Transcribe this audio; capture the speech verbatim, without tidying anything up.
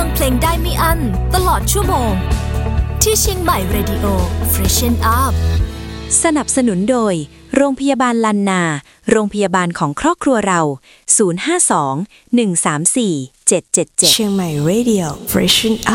ฟังเพลงได้ไม่อั้นตลอดชั่วโมงที่เชียงใหม่ Radio Freshen Up สนับสนุนโดยโรงพยาบาลลันนาโรงพยาบาลของครอบครัวเราศูนย์ ห้า สอง หนึ่ง สาม สี่ เจ็ด เจ็ด เจ็ดเชียงใหม่ Radio Freshen Up